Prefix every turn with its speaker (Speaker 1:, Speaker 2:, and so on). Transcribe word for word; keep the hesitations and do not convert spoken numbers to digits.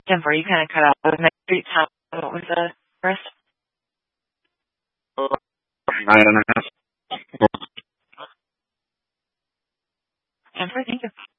Speaker 1: Jennifer, you kind of cut out. Was Next Street Town? What was the first?
Speaker 2: Nine and a half.
Speaker 1: Jennifer, thank you.